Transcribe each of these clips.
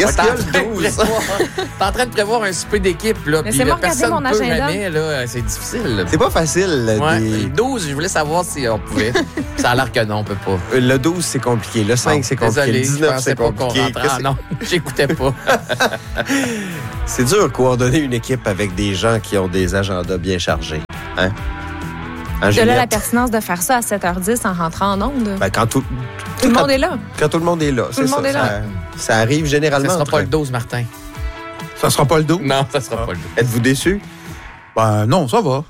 Qu'est-ce qu'il y a le 12? T'es en train de prévoir un souper d'équipe, là. Mais c'est moi regarder mon agenda. Jamais, là, c'est difficile. Là. C'est pas facile. Ouais, le 12, je voulais savoir si on pouvait. Ça a l'air que non, on peut pas. Le 12, c'est compliqué. Le 5, c'est compliqué. Désolé, le 19, c'est pas compliqué. qu'on rentrait. Ah non, j'écoutais pas. C'est dur de coordonner une équipe avec des gens qui ont des agendas bien chargés. Hein? De là, la pertinence de faire ça à 7h10 en rentrant en ondes. Ben, quand tout le monde est là. Quand tout le monde est là, c'est ça. Ça arrive généralement. Ça sera pas le 12, Martin. Ça sera pas le 12? Non, ça sera pas le 12. Êtes-vous déçus? Ben non, ça va.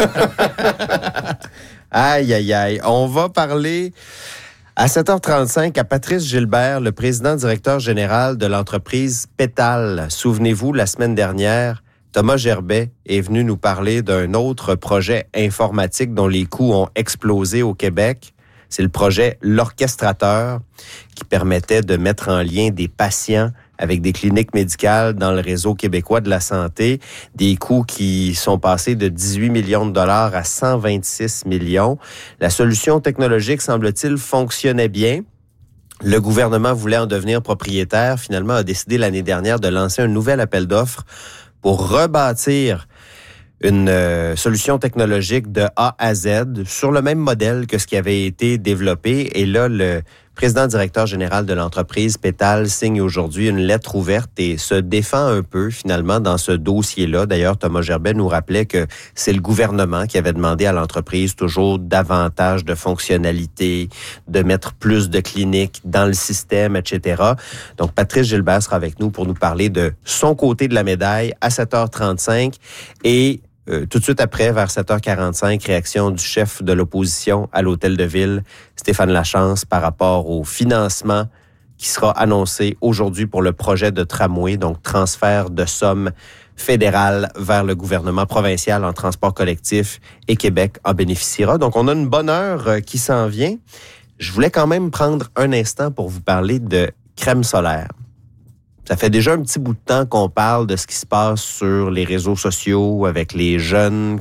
Aïe, aïe, aïe. On va parler à 7h35 à Patrice Gilbert, le président-directeur général de l'entreprise Pétale. Souvenez-vous, la semaine dernière, Thomas Gerbet est venu nous parler d'un autre projet informatique dont les coûts ont explosé au Québec. C'est le projet L'Orchestrateur qui permettait de mettre en lien des patients avec des cliniques médicales dans le réseau québécois de la santé. Des coûts qui sont passés de 18 millions de dollars à 126 millions. La solution technologique, semble-t-il, fonctionnait bien. Le gouvernement voulait en devenir propriétaire. Finalement, a décidé l'année dernière de lancer un nouvel appel d'offres pour rebâtir une solution technologique de A à Z sur le même modèle que ce qui avait été développé. Et là, le président-directeur général de l'entreprise Pétale signe aujourd'hui une lettre ouverte et se défend un peu finalement dans ce dossier-là. D'ailleurs, Thomas Gerbet nous rappelait que c'est le gouvernement qui avait demandé à l'entreprise toujours davantage de fonctionnalités, de mettre plus de cliniques dans le système, etc. Donc, Patrice Gilbert sera avec nous pour nous parler de son côté de la médaille à 7h35 et tout de suite après, vers 7h45, réaction du chef de l'opposition à l'Hôtel de Ville, Stéphane Lachance, par rapport au financement qui sera annoncé aujourd'hui pour le projet de tramway, donc transfert de sommes fédérales vers le gouvernement provincial en transport collectif et Québec en bénéficiera. Donc, on a une bonne heure qui s'en vient. Je voulais quand même prendre un instant pour vous parler de crème solaire. Ça fait déjà un petit bout de temps qu'on parle de ce qui se passe sur les réseaux sociaux avec les jeunes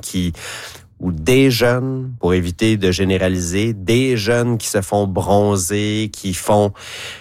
ou des jeunes, pour éviter de généraliser, des jeunes qui se font bronzer, qui font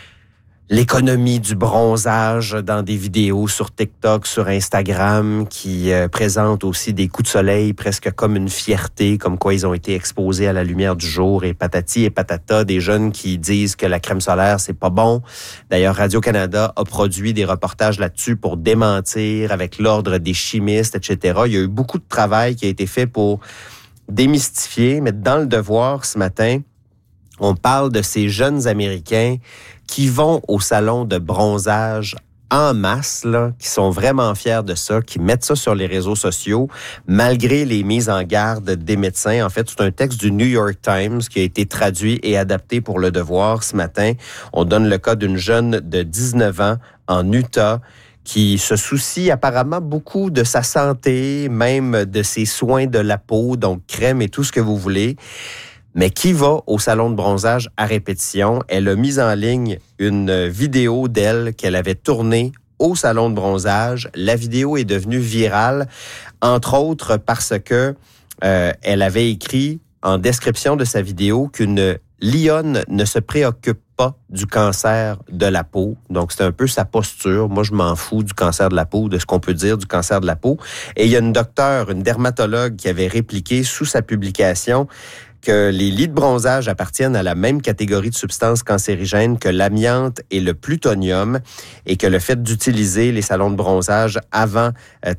l'économie du bronzage dans des vidéos sur TikTok, sur Instagram, qui présentent aussi des coups de soleil presque comme une fierté, comme quoi ils ont été exposés à la lumière du jour et patati et patata, des jeunes qui disent que la crème solaire, c'est pas bon. D'ailleurs, Radio-Canada a produit des reportages là-dessus pour démentir avec l'ordre des chimistes, etc. Il y a eu beaucoup de travail qui a été fait pour démystifier, mais dans le devoir ce matin, on parle de ces jeunes Américains qui vont au salon de bronzage en masse, là, qui sont vraiment fiers de ça, qui mettent ça sur les réseaux sociaux, malgré les mises en garde des médecins. En fait, c'est un texte du New York Times qui a été traduit et adapté pour Le Devoir ce matin. On donne le cas d'une jeune de 19 ans en Utah qui se soucie apparemment beaucoup de sa santé, même de ses soins de la peau, donc crème et tout ce que vous voulez, mais qui va au salon de bronzage à répétition. Elle a mis en ligne une vidéo d'elle qu'elle avait tournée au salon de bronzage. La vidéo est devenue virale, entre autres parce que elle avait écrit en description de sa vidéo qu'une lionne ne se préoccupe pas du cancer de la peau. Donc, c'est un peu sa posture. Moi, je m'en fous du cancer de la peau, de ce qu'on peut dire du cancer de la peau. Et il y a une dermatologue qui avait répliqué sous sa publication que les lits de bronzage appartiennent à la même catégorie de substances cancérigènes que l'amiante et le plutonium et que le fait d'utiliser les salons de bronzage avant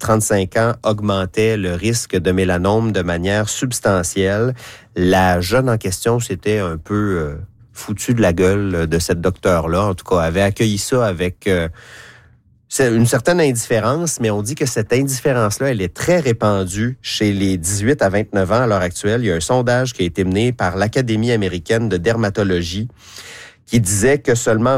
35 ans augmentait le risque de mélanome de manière substantielle. La jeune en question s'était un peu foutue de la gueule de cette docteure-là. En tout cas, avait accueilli ça avec c'est une certaine indifférence, mais on dit que cette indifférence-là, elle est très répandue chez les 18 à 29 ans à l'heure actuelle. Il y a un sondage qui a été mené par l'Académie américaine de dermatologie qui disait que seulement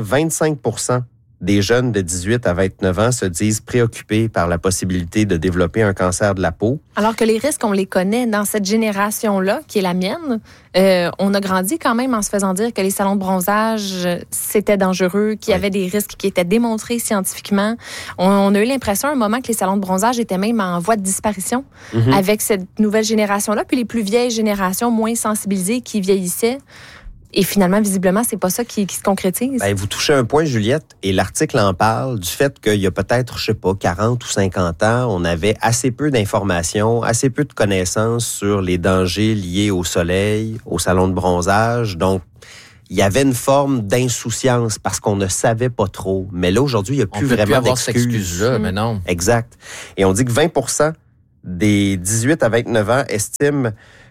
25% des jeunes de 18 à 29 ans se disent préoccupés par la possibilité de développer un cancer de la peau. Alors que les risques, on les connaît dans cette génération-là, qui est la mienne. On a grandi quand même en se faisant dire que les salons de bronzage, c'était dangereux, qu'il y avait des risques qui étaient démontrés scientifiquement. On a eu l'impression à un moment que les salons de bronzage étaient même en voie de disparition avec cette nouvelle génération-là. Puis les plus vieilles générations, moins sensibilisées, qui vieillissaient, Et finalement, visiblement, c'est pas ça qui se concrétise. Ben, vous touchez un point, Juliette, et l'article en parle du fait qu'il y a peut-être, 40 ou 50 ans, on avait assez peu d'informations, assez peu de connaissances sur les dangers liés au soleil, au salon de bronzage. Donc, il y avait une forme d'insouciance parce qu'on ne savait pas trop. Mais là, aujourd'hui, il n'y a plus vraiment d'excuses. Cette excuse-là, mais non. Exact. Et on dit que 20% des 18 à 29 ans estiment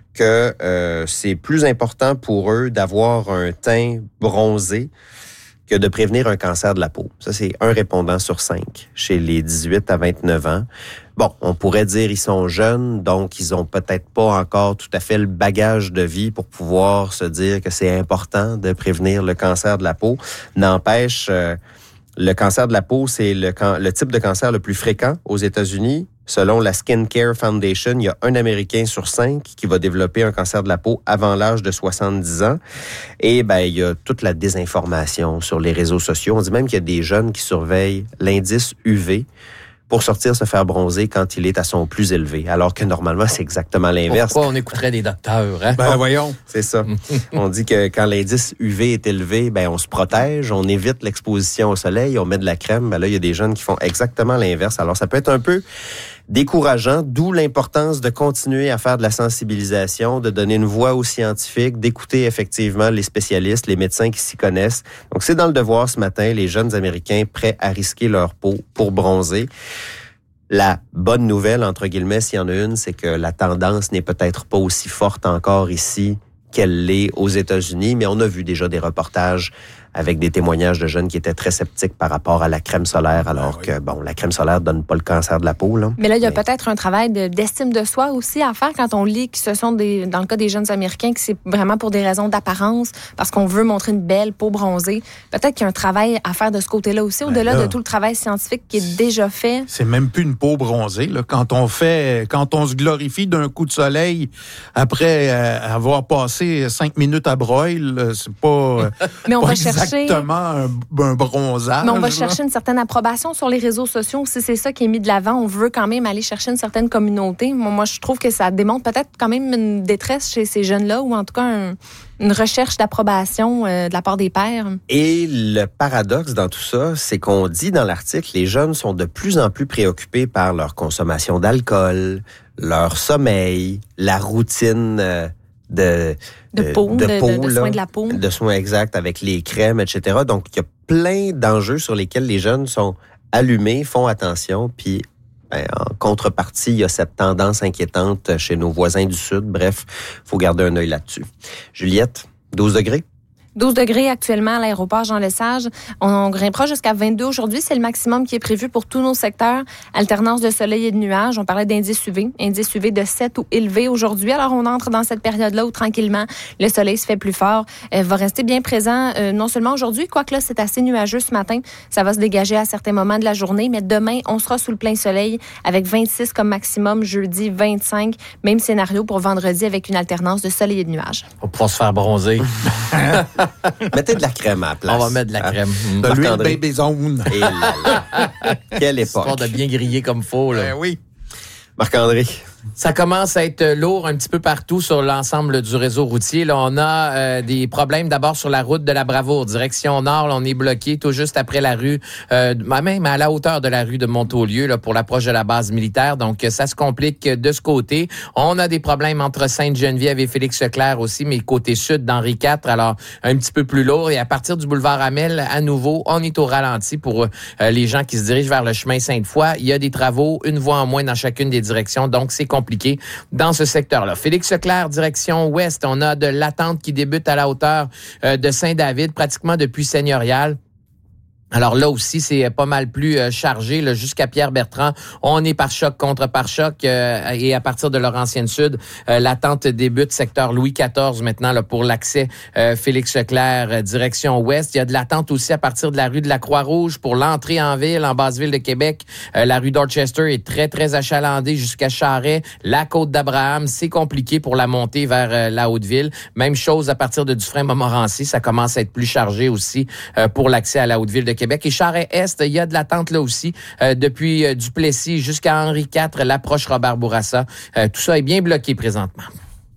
que c'est plus important pour eux d'avoir un teint bronzé que de prévenir un cancer de la peau. Ça, c'est un répondant sur 5 chez les 18 à 29 ans. Bon, on pourrait dire ils sont jeunes, donc ils ont peut-être pas encore tout à fait le bagage de vie pour pouvoir se dire que c'est important de prévenir le cancer de la peau. N'empêche, le cancer de la peau, c'est le type de cancer le plus fréquent aux États-Unis. Selon la Skin Care Foundation, il y a un Américain sur 5 qui va développer un cancer de la peau avant l'âge de 70 ans. Et il y a toute la désinformation sur les réseaux sociaux. On dit même qu'il y a des jeunes qui surveillent l'indice UV pour sortir se faire bronzer quand il est à son plus élevé. Alors que normalement, c'est exactement l'inverse. Pourquoi on écouterait des docteurs, hein? Voyons. C'est ça. On dit que quand l'indice UV est élevé, on se protège, on évite l'exposition au soleil, on met de la crème. Là, il y a des jeunes qui font exactement l'inverse. Alors, ça peut être un peu décourageant, d'où l'importance de continuer à faire de la sensibilisation, de donner une voix aux scientifiques, d'écouter effectivement les spécialistes, les médecins qui s'y connaissent. Donc, c'est dans le devoir ce matin, les jeunes Américains prêts à risquer leur peau pour bronzer. La bonne nouvelle, entre guillemets, s'il y en a une, c'est que la tendance n'est peut-être pas aussi forte encore ici qu'elle l'est aux États-Unis, mais on a vu déjà des reportages avec des témoignages de jeunes qui étaient très sceptiques par rapport à la crème solaire, alors que, la crème solaire donne pas le cancer de la peau, là. Mais là, il y a peut-être un travail d'estime de soi aussi à faire quand on lit que ce sont dans le cas des jeunes Américains, que c'est vraiment pour des raisons d'apparence, parce qu'on veut montrer une belle peau bronzée. Peut-être qu'il y a un travail à faire de ce côté-là aussi, au-delà de tout le travail scientifique qui est déjà fait. C'est même plus une peau bronzée, là. Quand on se glorifie d'un coup de soleil après avoir passé 5 minutes à broil, c'est pas, mais on pas va chercher exactement un bronzage. Mais on va chercher une certaine approbation sur les réseaux sociaux. Si c'est ça qui est mis de l'avant, on veut quand même aller chercher une certaine communauté. Moi, je trouve que ça démontre peut-être quand même une détresse chez ces jeunes-là, ou en tout cas une recherche d'approbation de la part des pairs. Et le paradoxe dans tout ça, c'est qu'on dit dans l'article, les jeunes sont de plus en plus préoccupés par leur consommation d'alcool, leur sommeil, la routine de soins de la peau. De soins exacts avec les crèmes, etc. Donc, il y a plein d'enjeux sur lesquels les jeunes sont allumés, font attention, puis en contrepartie, il y a cette tendance inquiétante chez nos voisins du Sud. Bref, il faut garder un œil là-dessus. Juliette, 12 degrés? 12 degrés actuellement à l'aéroport Jean-Lesage. On grimpera jusqu'à 22 aujourd'hui. C'est le maximum qui est prévu pour tous nos secteurs. Alternance de soleil et de nuages. On parlait d'indice UV. Indice UV de 7 ou élevé aujourd'hui. Alors, on entre dans cette période-là où, tranquillement, le soleil se fait plus fort. Va rester bien présent non seulement aujourd'hui, quoique là, c'est assez nuageux ce matin. Ça va se dégager à certains moments de la journée. Mais demain, on sera sous le plein soleil avec 26 comme maximum. Jeudi, 25. Même scénario pour vendredi avec une alternance de soleil et de nuages. On va pouvoir se faire bronzer. Mettez de la crème à la place. On va mettre de la crème. De l'huile Baby Zone. Et là. Quelle époque. Histoire de bien griller comme faut, là. Oui. Marc-André. Ça commence à être lourd un petit peu partout sur l'ensemble du réseau routier. Là, on a des problèmes d'abord sur la route de la Bravoure. Direction nord, là, on est bloqué tout juste après la rue, même à la hauteur de la rue de Montaulieu, là, pour l'approche de la base militaire. Donc, ça se complique de ce côté. On a des problèmes entre Sainte-Geneviève et Félix-Leclerc aussi, mais côté sud d'Henri IV, alors un petit peu plus lourd. Et à partir du boulevard Amel, à nouveau, on est au ralenti pour les gens qui se dirigent vers le chemin Sainte-Foy. Il y a des travaux, une voie en moins dans chacune des directions, donc c'est compliqué dans ce secteur-là. Félix-Leclerc, direction ouest, on a de l'attente qui débute à la hauteur de Saint-David, pratiquement depuis Seigneurial. Alors là aussi, c'est pas mal plus chargé là, jusqu'à Pierre-Bertrand. On est pare-choc contre pare-choc et à partir de Laurentienne-Sud, l'attente débute secteur Louis XIV maintenant là, pour l'accès Félix-Leclerc direction ouest. Il y a de l'attente aussi à partir de la rue de la Croix-Rouge pour l'entrée en ville, en basse-ville de Québec. La rue Dorchester est très, très achalandée jusqu'à Charest. La côte d'Abraham, c'est compliqué pour la montée vers la Haute-Ville. Même chose à partir de Dufresne-Montmorency. Ça commence à être plus chargé aussi pour l'accès à la Haute-Ville de Québec. Et Charest-Est, il y a de l'attente là aussi, depuis Duplessis jusqu'à Henri IV, l'approche Robert Bourassa. Tout ça est bien bloqué présentement.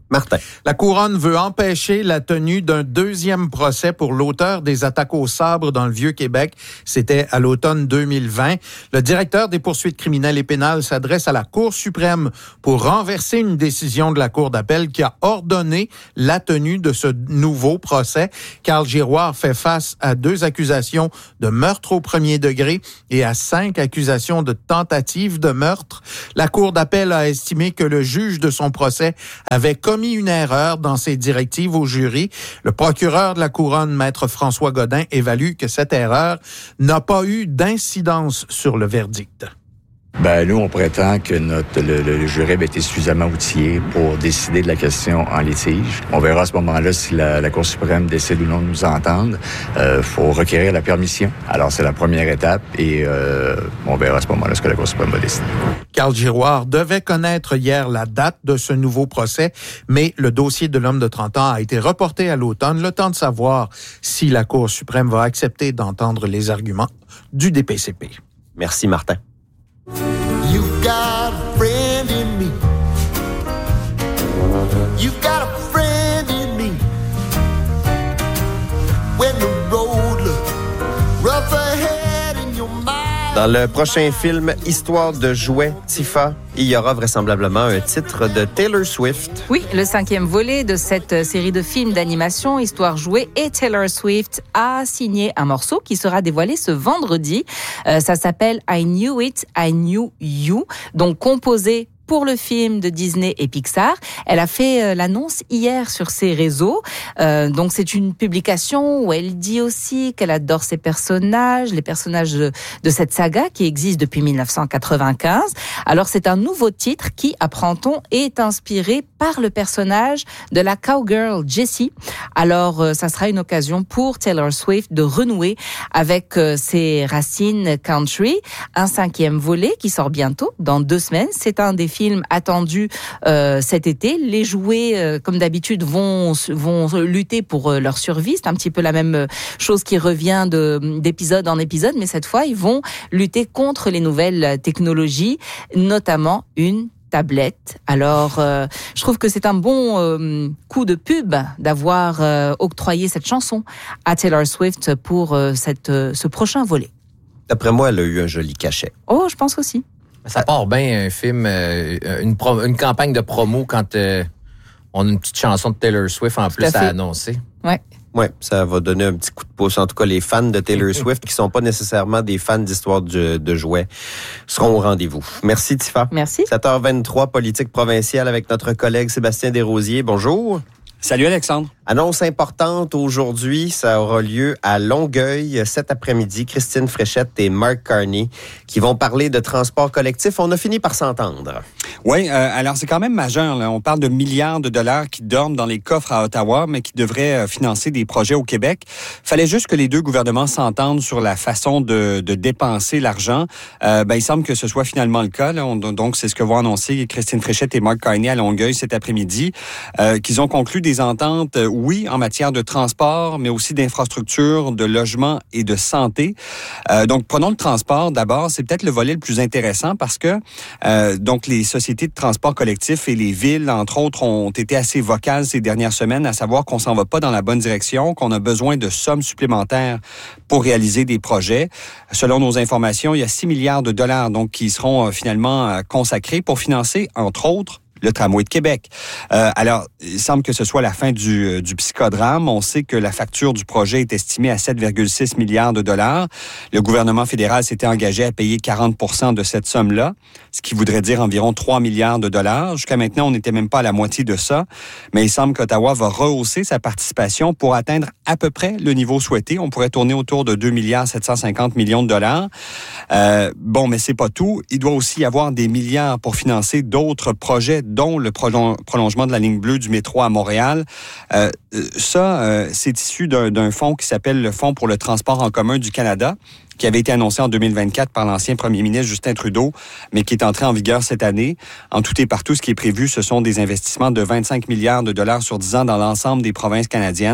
Martin. La Couronne veut empêcher la tenue d'un deuxième procès pour l'auteur des attaques au sabre dans le Vieux-Québec. C'était à l'automne 2020. Le directeur des poursuites criminelles et pénales s'adresse à la Cour suprême pour renverser une décision de la Cour d'appel qui a ordonné la tenue de ce nouveau procès. Carl Giroir fait face à 2 accusations de meurtre au premier degré et à 5 accusations de tentative de meurtre. La Cour d'appel a estimé que le juge de son procès avait commis une erreur dans ses directives au jury. Le procureur de la Couronne, Maître François Godin, évalue que cette erreur n'a pas eu d'incidence sur le verdict. Nous, on prétend que le jury a été suffisamment outillé pour décider de la question en litige. On verra à ce moment-là si la Cour suprême décide ou non de nous entendre. Faut requérir la permission. Alors, c'est la première étape et on verra à ce moment-là ce que la Cour suprême va décider. Carl Giroir devait connaître hier la date de ce nouveau procès, mais le dossier de l'homme de 30 ans a été reporté à l'automne, le temps de savoir si la Cour suprême va accepter d'entendre les arguments du DPCP. Merci, Martin. You've got a friend in me. You've got a friend in me. When the road looks rough ahead in your mind. Dans le prochain film Histoire de jouets, Tifa, il y aura vraisemblablement un titre de Taylor Swift. Oui, le 5e volet de cette série de films d'animation Histoire jouée, et Taylor Swift a signé un morceau qui sera dévoilé ce vendredi. Ça s'appelle I Knew It, I Knew You, donc composé pour le film de Disney et Pixar. Elle a fait l'annonce hier sur ses réseaux. Donc c'est une publication où elle dit aussi qu'elle adore ses personnages, les personnages de cette saga qui existe depuis 1995. Alors c'est un nouveau titre qui, apprend-on, est inspiré par le personnage de la cowgirl Jessie. Alors ça sera une occasion pour Taylor Swift de renouer avec ses racines country. Un 5e volet qui sort bientôt, dans 2 semaines. C'est un des films attendus cet été. Les jouets, comme d'habitude, vont lutter pour leur survie. C'est un petit peu la même chose qui revient d'épisode en épisode, mais cette fois, ils vont lutter contre les nouvelles technologies, notamment une tablette. Alors, je trouve que c'est un bon coup de pub d'avoir octroyé cette chanson à Taylor Swift pour ce prochain volet. D'après moi, elle a eu un joli cachet. Oh, je pense aussi. Ça part bien un film, une campagne de promo quand on a une petite chanson de Taylor Swift en plus à annoncer. Ouais. Oui, ça va donner un petit coup de pouce. En tout cas, les fans de Taylor Swift, qui sont pas nécessairement des fans d'histoire de jouets, seront au rendez-vous. Merci, Tifa. Merci. 7h23, politique provinciale avec notre collègue Sébastien Desrosiers. Bonjour. Salut Alexandre. Annonce importante aujourd'hui, ça aura lieu à Longueuil cet après-midi. Christine Fréchette et Mark Carney qui vont parler de transport collectif. On a fini par s'entendre. Oui, alors c'est quand même majeur. Là. On parle de milliards de dollars qui dorment dans les coffres à Ottawa, mais qui devraient financer des projets au Québec. Fallait juste que les 2 gouvernements s'entendent sur la façon de dépenser l'argent. Il semble que ce soit finalement le cas. Là. Donc, c'est ce que vont annoncer Christine Fréchette et Mark Carney à Longueuil cet après-midi, qu'ils ont conclu des ententes, oui, en matière de transport, mais aussi d'infrastructure, de logement et de santé. Donc, prenons le transport d'abord. C'est peut-être le volet le plus intéressant parce que donc les sociétés de transport collectif et les villes, entre autres, ont été assez vocales ces dernières semaines, à savoir qu'on s'en va pas dans la bonne direction, qu'on a besoin de sommes supplémentaires pour réaliser des projets. Selon nos informations, il y a 6 milliards de dollars donc qui seront finalement consacrés pour financer, entre autres, le tramway de Québec. Alors, il semble que ce soit la fin du psychodrame. On sait que la facture du projet est estimée à 7,6 milliards de dollars. Le gouvernement fédéral s'était engagé à payer 40% de cette somme-là, ce qui voudrait dire environ 3 milliards de dollars. Jusqu'à maintenant, on n'était même pas à la moitié de ça, mais il semble qu'Ottawa va rehausser sa participation pour atteindre à peu près le niveau souhaité. On pourrait tourner autour de 2 milliards 750 millions de dollars. Mais c'est pas tout. Il doit aussi y avoir des milliards pour financer d'autres projets, dont le prolongement de la ligne bleue du métro à Montréal. C'est issu d'un fonds qui s'appelle le Fonds pour le transport en commun du Canada, qui avait été annoncé en 2024 par l'ancien premier ministre Justin Trudeau, mais qui est entré en vigueur cette année. En tout et partout, ce qui est prévu, ce sont des investissements de 25 milliards de dollars sur 10 ans dans l'ensemble des provinces canadiennes.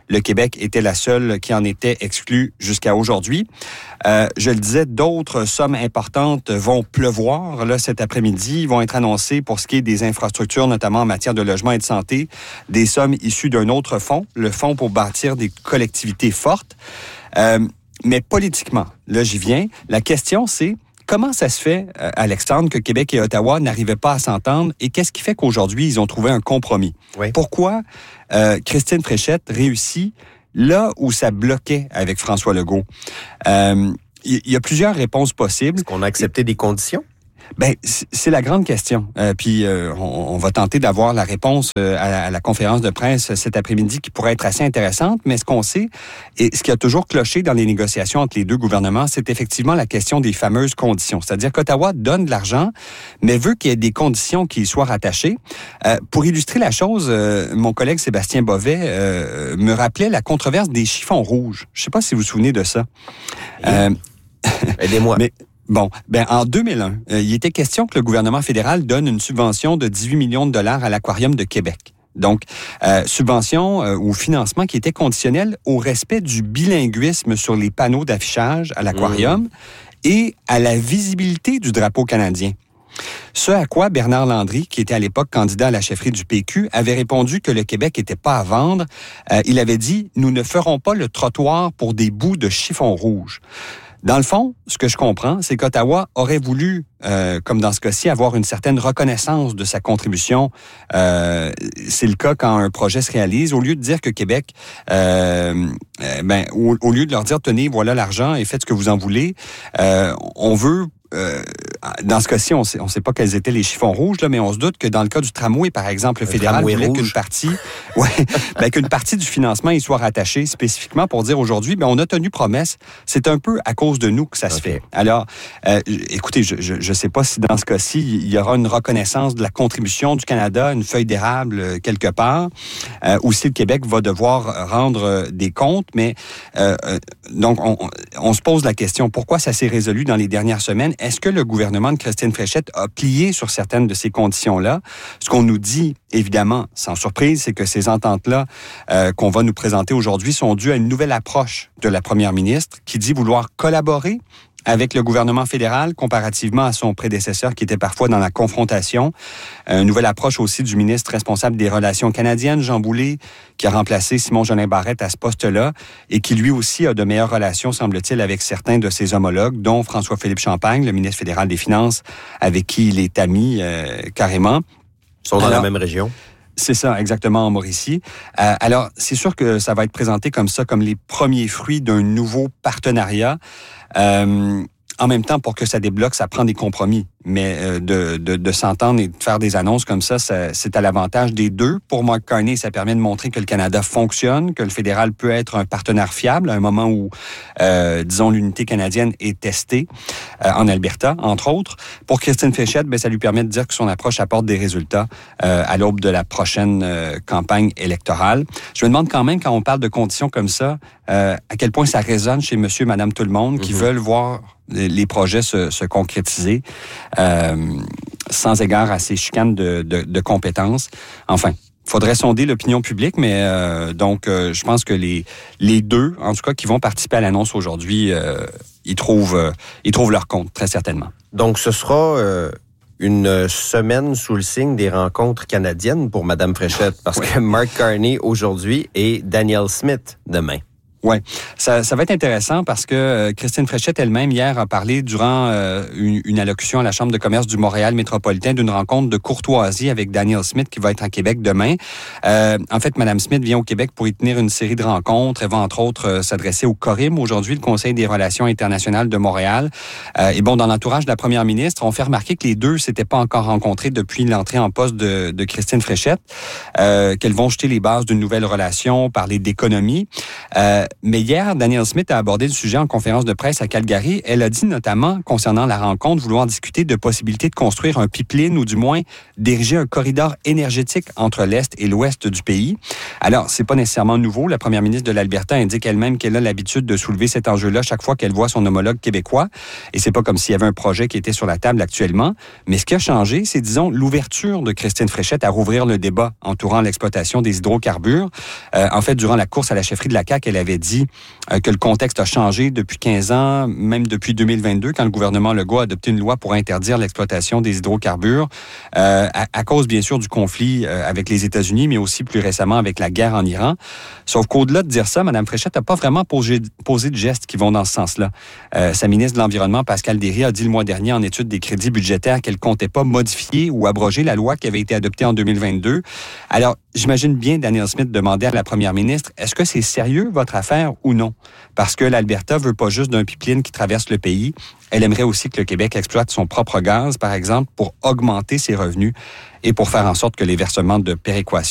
Le Québec était la seule qui en était exclue jusqu'à aujourd'hui. Je le disais, d'autres sommes importantes vont pleuvoir là cet après-midi, vont être annoncées pour ce qui est des infrastructures, notamment en matière de logement et de santé, des sommes issues d'un autre fonds, le fonds pour bâtir des collectivités fortes. Mais politiquement, là j'y viens, la question c'est comment ça se fait, Alexandre, que Québec et Ottawa n'arrivaient pas à s'entendre et qu'est-ce qui fait qu'aujourd'hui ils ont trouvé un compromis? Oui. Pourquoi Christine Fréchette réussit là où ça bloquait avec François Legault? Il y a plusieurs réponses possibles. Est-ce qu'on a accepté des conditions? Ben, c'est la grande question. Puis on va tenter d'avoir la réponse à la conférence de presse cet après-midi qui pourrait être assez intéressante. Mais ce qu'on sait, et ce qui a toujours cloché dans les négociations entre les deux gouvernements, c'est effectivement la question des fameuses conditions. C'est-à-dire qu'Ottawa donne de l'argent, mais veut qu'il y ait des conditions qui y soient rattachées. Pour illustrer la chose, mon collègue Sébastien Bovet me rappelait la controverse des chiffons rouges. Je ne sais pas si vous vous souvenez de ça. Aidez-moi. Bon, en 2001, il était question que le gouvernement fédéral donne une subvention de 18 millions de dollars à l'Aquarium de Québec. Donc, subvention ou financement qui était conditionnel au respect du bilinguisme sur les panneaux d'affichage à l'Aquarium et à la visibilité du drapeau canadien. Ce à quoi Bernard Landry, qui était à l'époque candidat à la chefferie du PQ, avait répondu que le Québec n'était pas à vendre. Il avait dit « Nous ne ferons pas le trottoir pour des bouts de chiffon rouge ». Dans le fond, ce que je comprends, c'est qu'Ottawa aurait voulu, comme dans ce cas-ci, avoir une certaine reconnaissance de sa contribution. C'est le cas quand un projet se réalise. Au lieu de dire que Québec, au lieu de leur dire, tenez, voilà l'argent et faites ce que vous en voulez, on veut... dans ce cas-ci, on sait pas quels étaient les chiffons rouges, là, mais on se doute que dans le cas du tramway, par exemple, le fédéral voulait qu'une partie, qu'une partie du financement y soit rattachée spécifiquement pour dire aujourd'hui, on a tenu promesse. C'est un peu à cause de nous que ça se fait. Alors, écoutez, je sais pas si dans ce cas-ci, il y aura une reconnaissance de la contribution du Canada, une feuille d'érable quelque part, ou si le Québec va devoir rendre des comptes, mais donc on se pose la question, pourquoi ça s'est résolu dans les dernières semaines? Est-ce que le gouvernement de Christine Fréchette a plié sur certaines de ces conditions-là? Ce qu'on nous dit, évidemment, sans surprise, c'est que ces ententes-là qu'on va nous présenter aujourd'hui sont dues à une nouvelle approche de la première ministre qui dit vouloir collaborer avec le gouvernement fédéral, comparativement à son prédécesseur qui était parfois dans la confrontation. Une nouvelle approche aussi du ministre responsable des Relations canadiennes, Jean Boulet, qui a remplacé Simon-Jolin Barrette à ce poste-là et qui lui aussi a de meilleures relations, semble-t-il, avec certains de ses homologues, dont François-Philippe Champagne, le ministre fédéral des Finances, avec qui il est ami carrément. Ils sont dans la même région. C'est ça, exactement, en Mauricie. Alors, c'est sûr que ça va être présenté comme ça, comme les premiers fruits d'un nouveau partenariat. En même temps, pour que ça débloque, ça prend des compromis. Mais de s'entendre et de faire des annonces comme ça, c'est à l'avantage des deux. Pour Mark Carney, ça permet de montrer que le Canada fonctionne, que le fédéral peut être un partenaire fiable à un moment où, disons, l'unité canadienne est testée en Alberta, entre autres. Pour Christine Fréchette, ça lui permet de dire que son approche apporte des résultats à l'aube de la prochaine campagne électorale. Je me demande quand même, quand on parle de conditions comme ça, à quel point ça résonne chez monsieur, madame, tout le monde qui veulent voir les projets se concrétiser sans égard à ces chicanes de compétences. Enfin, il faudrait sonder l'opinion publique, mais je pense que les deux, en tout cas, qui vont participer à l'annonce aujourd'hui, ils trouvent leur compte, très certainement. Donc, ce sera une semaine sous le signe des rencontres canadiennes pour Mme Fréchette, parce que Mark Carney aujourd'hui et Danielle Smith demain. Oui, ça va être intéressant parce que Christine Fréchette elle-même hier a parlé durant une allocution à la Chambre de commerce du Montréal métropolitain d'une rencontre de courtoisie avec Danielle Smith qui va être à Québec demain. En fait, Mme Smith vient au Québec pour y tenir une série de rencontres. Elle va entre autres s'adresser au CORIM aujourd'hui, le Conseil des relations internationales de Montréal. Et dans l'entourage de la première ministre, on fait remarquer que les deux s'étaient pas encore rencontrés depuis l'entrée en poste de Christine Fréchette, qu'elles vont jeter les bases d'une nouvelle relation, parler d'économie. Mais hier, Danielle Smith a abordé le sujet en conférence de presse à Calgary. Elle a dit notamment, concernant la rencontre, vouloir discuter de possibilités de construire un pipeline ou du moins d'ériger un corridor énergétique entre l'Est et l'Ouest du pays. Alors, c'est pas nécessairement nouveau. La première ministre de l'Alberta indique elle-même qu'elle a l'habitude de soulever cet enjeu-là chaque fois qu'elle voit son homologue québécois. Et c'est pas comme s'il y avait un projet qui était sur la table actuellement. Mais ce qui a changé, c'est, disons, l'ouverture de Christine Fréchette à rouvrir le débat entourant l'exploitation des hydrocarbures. En fait, durant la course à la chefferie de la CAQ, elle avait dit que le contexte a changé depuis 15 ans, même depuis 2022, quand le gouvernement Legault a adopté une loi pour interdire l'exploitation des hydrocarbures, à cause, bien sûr, du conflit avec les États-Unis, mais aussi plus récemment avec la guerre en Iran. Sauf qu'au-delà de dire ça, Mme Fréchette n'a pas vraiment posé de gestes qui vont dans ce sens-là. Sa ministre de l'Environnement, Pascale Derry, a dit le mois dernier en étude des crédits budgétaires qu'elle ne comptait pas modifier ou abroger la loi qui avait été adoptée en 2022. Alors, j'imagine bien Danielle Smith demander à la première ministre, est-ce que c'est sérieux votre affaire ou non? Parce que l'Alberta veut pas juste d'un pipeline qui traverse le pays. Elle aimerait aussi que le Québec exploite son propre gaz, par exemple, pour augmenter ses revenus et pour faire en sorte que les versements de péréquation